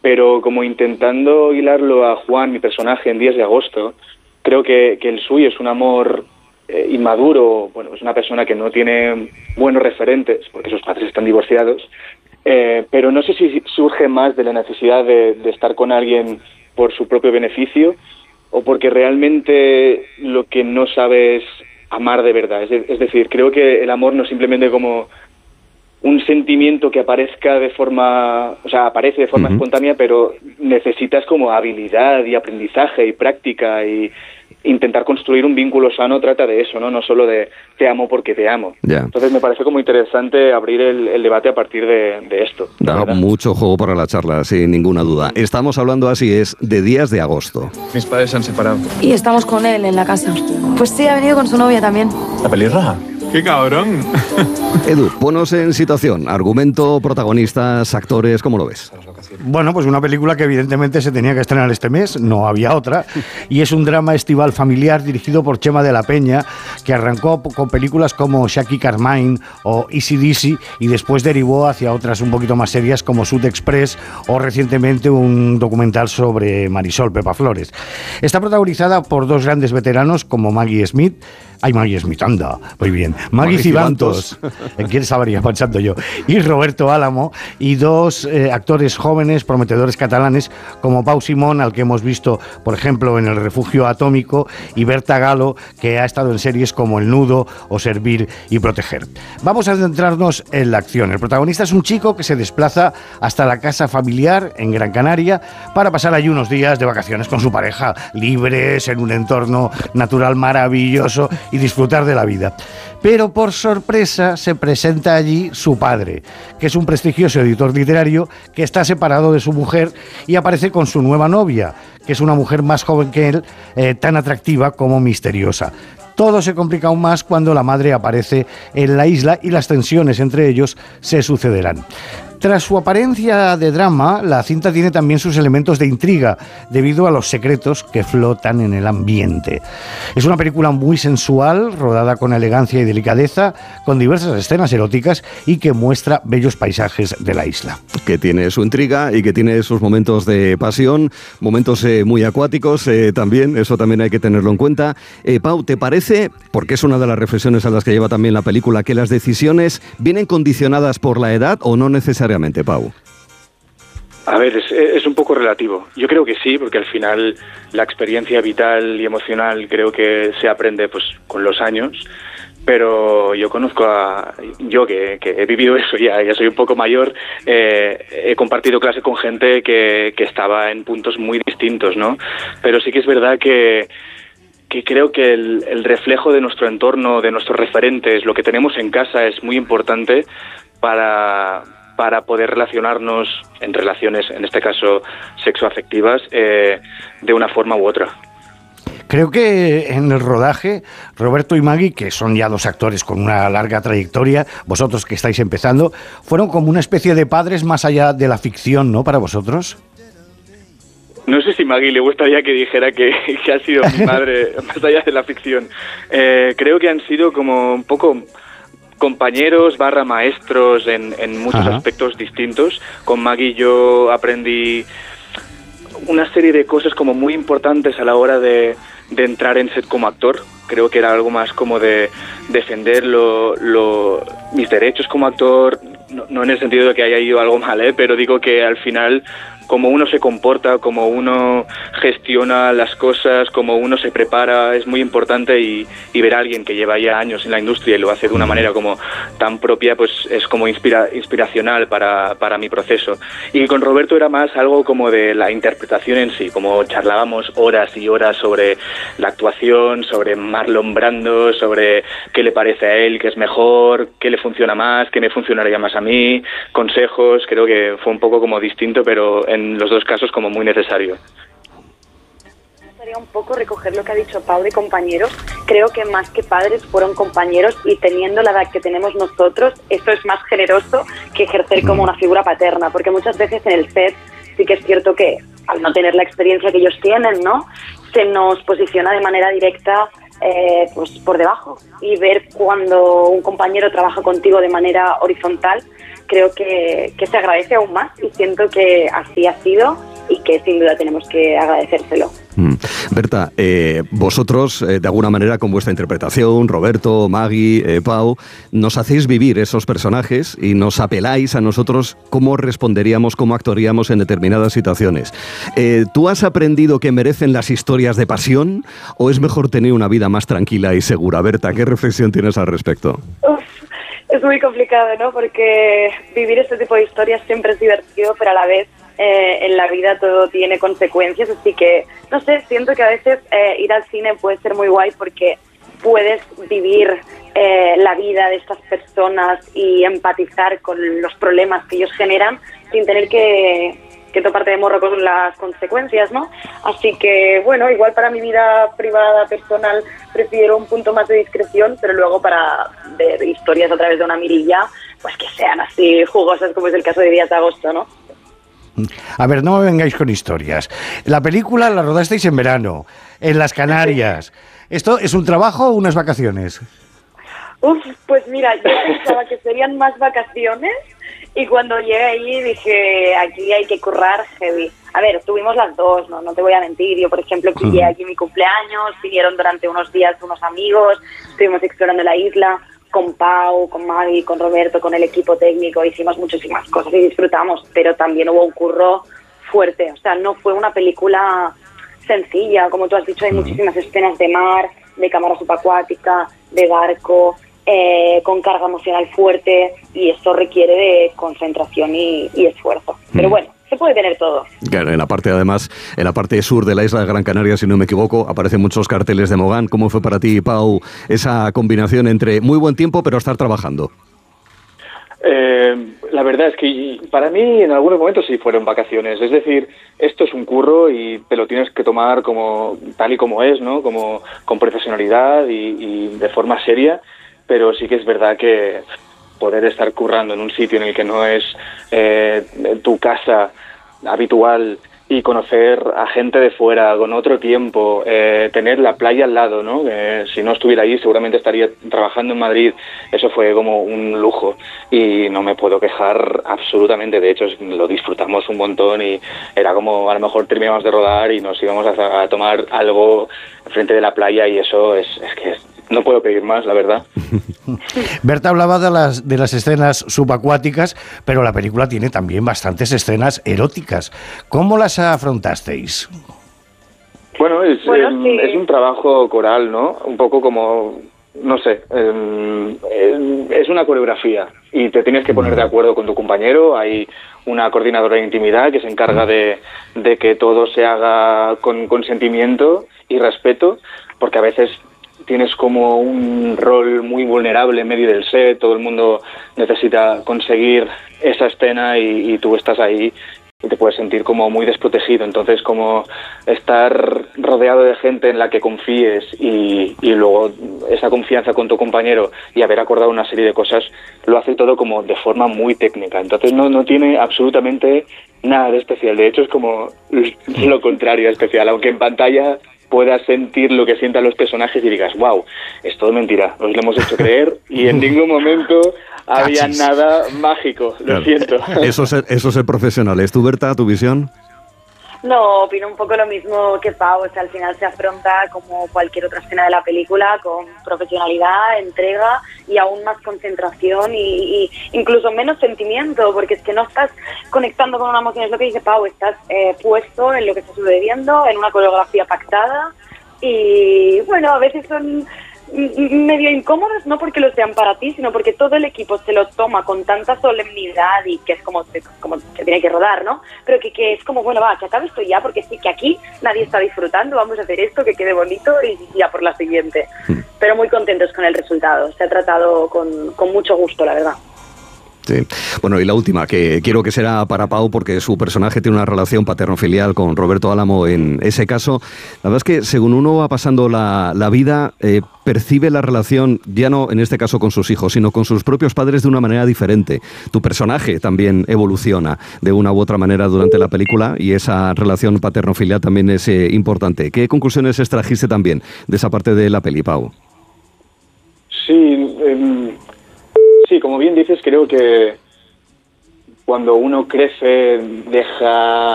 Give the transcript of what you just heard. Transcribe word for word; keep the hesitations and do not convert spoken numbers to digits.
pero como intentando hilarlo a Juan, mi personaje, en Días de agosto, creo que, que el suyo es un amor eh, inmaduro, bueno, es una persona que no tiene buenos referentes, porque sus padres están divorciados, eh, pero no sé si surge más de la necesidad de, de estar con alguien por su propio beneficio, o porque realmente lo que no sabe es amar de verdad. Es, de, es decir, creo que el amor no es simplemente como un sentimiento que aparezca de forma, o sea, aparece de forma uh-huh. espontánea, pero necesitas como habilidad y aprendizaje y práctica, y intentar construir un vínculo sano trata de eso, ¿no? No solo de te amo porque te amo. Yeah. Entonces me parece como interesante abrir el, el debate a partir de, de esto. Da mucho juego para la charla, sin ninguna duda. Estamos hablando, así es, de Días de agosto. Mis padres se han separado. Y estamos con él en la casa. Pues sí, ha venido con su novia también. ¿La pelirroja? ¡Qué cabrón! Edu, ponos en situación. Argumento, protagonistas, actores, ¿cómo lo ves? Bueno, pues una película que evidentemente se tenía que estrenar este mes, no había otra, y es un drama estival familiar dirigido por Chema de la Peña, que arrancó con películas como Shaki Carmine o Easy Deasy y después derivó hacia otras un poquito más serias como Sud Express o recientemente un documental sobre Marisol Pepa Flores. Está protagonizada por dos grandes veteranos como Maggie Smith, Ay, Maggie Smith, anda, muy bien. Maggie, Maggie Cibantos, ¿en quién sabría pensando yo? Y Roberto Álamo, y dos eh, actores jóvenes, prometedores catalanes, como Pau Simón, al que hemos visto, por ejemplo, en El Refugio Atómico, y Berta Galo, que ha estado en series como El Nudo o Servir y Proteger. Vamos a centrarnos en la acción. El protagonista es un chico que se desplaza hasta la casa familiar en Gran Canaria para pasar allí unos días de vacaciones con su pareja, libres, en un entorno natural maravilloso, y disfrutar de la vida. Pero por sorpresa se presenta allí su padre, que es un prestigioso editor literario que está separado de su mujer y aparece con su nueva novia, que es una mujer más joven que él, eh, tan atractiva como misteriosa. Todo se complica aún más cuando la madre aparece en la isla y las tensiones entre ellos se sucederán. Tras su apariencia de drama, la cinta tiene también sus elementos de intriga, debido a los secretos que flotan en el ambiente. Es una película muy sensual, rodada con elegancia y delicadeza, con diversas escenas eróticas y que muestra bellos paisajes de la isla. Que tiene su intriga y que tiene sus momentos de pasión, momentos eh, muy acuáticos eh, también, eso también hay que tenerlo en cuenta. Eh, Pau, ¿te parece, porque es una de las reflexiones a las que lleva también la película, que las decisiones vienen condicionadas por la edad o no necesariamente? Pau. A ver, es, es un poco relativo. Yo creo que sí, porque al final la experiencia vital y emocional creo que se aprende pues con los años, pero yo conozco a... Yo que, que he vivido eso ya, ya soy un poco mayor, eh, he compartido clase con gente que, que estaba en puntos muy distintos, ¿no? Pero sí que es verdad que que creo que el, el reflejo de nuestro entorno, de nuestros referentes, lo que tenemos en casa es muy importante para... para poder relacionarnos en relaciones, en este caso sexoafectivas, eh, de una forma u otra. Creo que en el rodaje, Roberto y Maggie, que son ya dos actores con una larga trayectoria, vosotros que estáis empezando, fueron como una especie de padres más allá de la ficción, ¿no?, para vosotros. No sé si Maggie le gustaría que dijera que, que ha sido mi madre más allá de la ficción. Eh, creo que han sido como un poco compañeros barra maestros en, en muchos Ajá. aspectos distintos. Con Maggie yo aprendí una serie de cosas como muy importantes a la hora de, de entrar en set como actor. Creo que era algo más como de defender lo, lo, mis derechos como actor, no, no en el sentido de que haya ido algo mal, ¿eh? Pero digo que al final cómo uno se comporta, cómo uno gestiona las cosas, cómo uno se prepara, es muy importante, y, y ver a alguien que lleva ya años en la industria y lo hace de una manera como tan propia, pues es como inspira, inspiracional para, para mi proceso. Y con Roberto era más algo como de la interpretación en sí, como charlábamos horas y horas sobre la actuación, sobre Marlon Brando, sobre qué le parece a él, qué es mejor, qué le funciona más, qué me funcionaría más a mí, consejos. Creo que fue un poco como distinto, pero en los dos casos como muy necesario. Me gustaría un poco recoger lo que ha dicho Pau de compañeros. Creo que más que padres fueron compañeros, y teniendo la edad que tenemos nosotros, esto es más generoso que ejercer como una figura paterna, porque muchas veces en el set sí que es cierto que al no tener la experiencia que ellos tienen, ¿no?, se nos posiciona de manera directa eh, pues por debajo, y ver cuando un compañero trabaja contigo de manera horizontal creo que, que se agradece aún más y siento que así ha sido y que sin duda tenemos que agradecérselo. Mm. Berta, eh, vosotros, eh, de alguna manera, con vuestra interpretación, Roberto, Maggie, eh, Pau, nos hacéis vivir esos personajes y nos apeláis a nosotros cómo responderíamos, cómo actuaríamos en determinadas situaciones. Eh, ¿Tú has aprendido que merecen las historias de pasión o es mejor tener una vida más tranquila y segura? Berta, ¿qué reflexión tienes al respecto? Uf, es muy complicado, ¿no? Porque vivir este tipo de historias siempre es divertido, pero a la vez Eh, en la vida todo tiene consecuencias, así que, no sé, siento que a veces eh, ir al cine puede ser muy guay porque puedes vivir eh, la vida de estas personas y empatizar con los problemas que ellos generan sin tener que, que toparte de morro con las consecuencias, ¿no? Así que, bueno, igual para mi vida privada, personal, prefiero un punto más de discreción, pero luego para ver historias a través de una mirilla, pues que sean así jugosas como es el caso de Días de Agosto, ¿no? A ver, no me vengáis con historias. La película la rodasteis en verano, en las Canarias. ¿Esto es un trabajo o unas vacaciones? Uf, pues mira, yo pensaba que serían más vacaciones y cuando llegué ahí dije, aquí hay que currar heavy. A ver, tuvimos las dos, no, no te voy a mentir. Yo, por ejemplo, pillé aquí mi cumpleaños, vinieron durante unos días unos amigos, estuvimos explorando la isla. Con Pau, con Maggie, con Roberto, con el equipo técnico, hicimos muchísimas cosas y disfrutamos, pero también hubo un curro fuerte. O sea, no fue una película sencilla, como tú has dicho, hay muchísimas escenas de mar, de cámara subacuática, de barco, eh, con carga emocional fuerte, y eso requiere de concentración y, y esfuerzo. Pero bueno, se puede tener todo. Claro, en la parte, además, en la parte sur de la isla de Gran Canaria, si no me equivoco, aparecen muchos carteles de Mogán. ¿Cómo fue para ti, Pau, esa combinación entre muy buen tiempo pero estar trabajando? Eh, la verdad es que para mí en algunos momentos sí fueron vacaciones. Es decir, esto es un curro y te lo tienes que tomar como tal y como es, ¿no? Como con profesionalidad y, y de forma seria, pero sí que es verdad que poder estar currando en un sitio en el que no es eh, tu casa habitual y conocer a gente de fuera con otro tiempo, eh, tener la playa al lado, ¿no? Eh, si no estuviera allí seguramente estaría trabajando en Madrid. Eso fue como un lujo y no me puedo quejar absolutamente. De hecho, lo disfrutamos un montón y era como a lo mejor terminamos de rodar y nos íbamos a, a tomar algo frente de la playa y eso es, es que es, no puedo pedir más, la verdad. Berta hablaba de las, de las escenas subacuáticas, pero la película tiene también bastantes escenas eróticas. ¿Cómo las afrontasteis? Bueno, es, bueno, eh, sí. es un trabajo coral, ¿no? Un poco como, no sé, eh, eh, es una coreografía y te tienes que poner de acuerdo con tu compañero. Hay una coordinadora de intimidad que se encarga de, de que todo se haga con consentimiento y respeto, porque a veces tienes como un rol muy vulnerable en medio del set, todo el mundo necesita conseguir esa escena y, y tú estás ahí y te puedes sentir como muy desprotegido. Entonces, como estar rodeado de gente en la que confíes y, y luego esa confianza con tu compañero y haber acordado una serie de cosas, lo hace todo como de forma muy técnica. Entonces no, no tiene absolutamente nada de especial. De hecho, es como lo contrario de especial, aunque en pantalla puedas sentir lo que sientan los personajes y digas, wow, es todo mentira, nos lo hemos hecho creer y en ningún momento había Cachis. nada mágico, lo Claro. siento. Eso es, eso es ser profesional. ¿Es tu, Berta, tu visión? No, opino un poco lo mismo que Pau. O sea, al final se afronta como cualquier otra escena de la película, con profesionalidad, entrega y aún más concentración y, y incluso menos sentimiento, porque es que no estás conectando con una emoción, es lo que dice Pau, estás eh, puesto en lo que está sucediendo, en una coreografía pactada y bueno, a veces son medio incómodos, no porque lo sean para ti, sino porque todo el equipo se lo toma con tanta solemnidad y que es como, como que tiene que rodar, ¿no? Pero que, que es como, bueno, va, que acabe esto ya, porque sí que aquí nadie está disfrutando, vamos a hacer esto, que quede bonito y ya por la siguiente. Pero muy contentos con el resultado, se ha tratado con, con mucho gusto, la verdad. Sí. Bueno, y la última, que quiero que será para Pau, porque su personaje tiene una relación paterno-filial con Roberto Álamo en ese caso. La verdad es que según uno va pasando la, la vida, eh, percibe la relación, ya no en este caso con sus hijos, sino con sus propios padres de una manera diferente. Tu personaje también evoluciona de una u otra manera durante la película y esa relación paterno-filial también es eh, importante. ¿Qué conclusiones extrajiste también de esa parte de la peli, Pau? Sí, eh, sí, como bien dices, creo que cuando uno crece deja